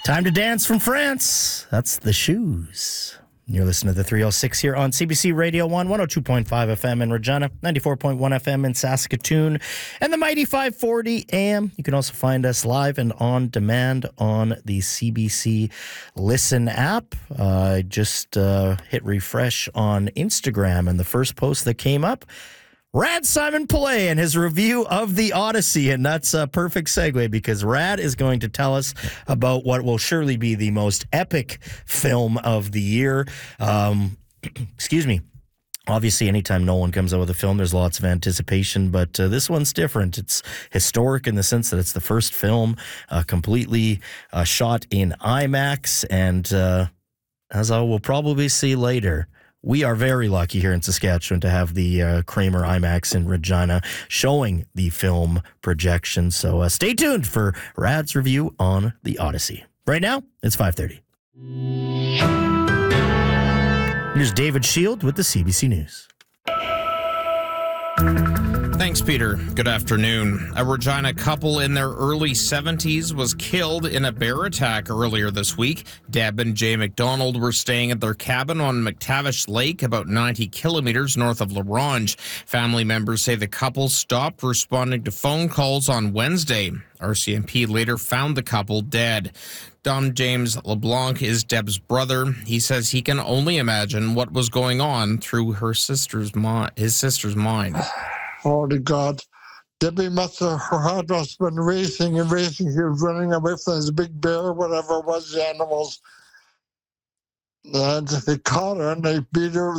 Time to dance from France. That's The Shoes. You're listening to the 306 here on CBC Radio 1, 102.5 FM in Regina, 94.1 FM in Saskatoon, and the mighty 540 AM. You can also find us live and on demand on the CBC Listen app. I just hit refresh on Instagram, and the first post that came up, Rad Simon Pillay and his review of The Odyssey. And that's a perfect segue because Rad is going to tell us about what will surely be the most epic film of the year. Excuse me. Obviously, anytime Nolan comes out with a film, there's lots of anticipation, but this one's different. It's historic in the sense that it's the first film completely shot in IMAX. And as I will probably see later, we are very lucky here in Saskatchewan to have the Kramer IMAX in Regina showing the film projection. So stay tuned for Rad's review on The Odyssey. Right now, it's 5:30. Here's David Shield with the CBC News. Thanks, Peter. Good afternoon. A Regina couple in their early 70s was killed in a bear attack earlier this week. Deb and Jay McDonald were staying at their cabin on McTavish Lake, about 90 kilometers north of La Ronge. Family members say the couple stopped responding to phone calls on Wednesday. RCMP later found the couple dead. Don James LeBlanc is Deb's brother. He says he can only imagine what was going on through his sister's mind. Holy God. Debbie her heart must have been racing and racing. She was running away from this big bear, whatever it was, the animals. And they caught her and they beat her.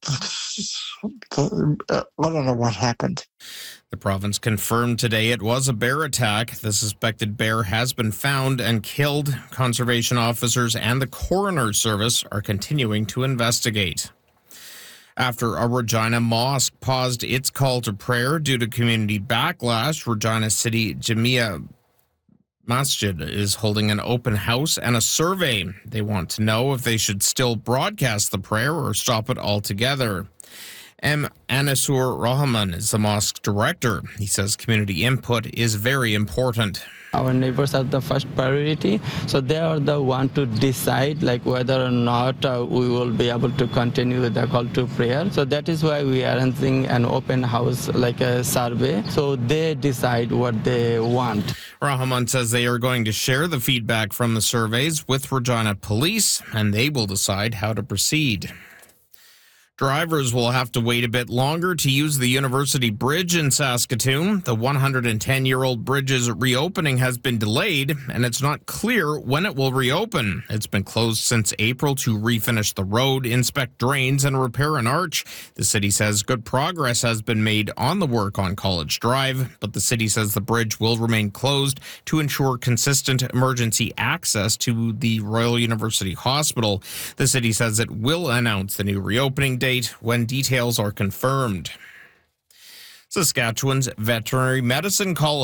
I don't know what happened. The province confirmed today it was a bear attack. The suspected bear has been found and killed. Conservation officers and the coroner's service are continuing to investigate. After a Regina mosque paused its call to prayer due to community backlash, Regina City Jamia Masjid is holding an open house and a survey. They want to know if they should still broadcast the prayer or stop it altogether. Anisur Rahman is the mosque director. He says community input is very important. Our neighbors are the first priority, so they are the one to decide whether or not we will be able to continue with the call to prayer. So that is why we are arranging an open house, like a survey, so they decide what they want. Rahman says they are going to share the feedback from the surveys with Regina Police, and they will decide how to proceed. Drivers will have to wait a bit longer to use the University Bridge in Saskatoon. The 110-year-old bridge's reopening has been delayed, and it's not clear when it will reopen. It's been closed since April to refinish the road, inspect drains, and repair an arch. The city says good progress has been made on the work on College Drive, but the city says the bridge will remain closed to ensure consistent emergency access to the Royal University Hospital. The city says it will announce the new reopening date when details are confirmed. Saskatchewan's Veterinary Medicine College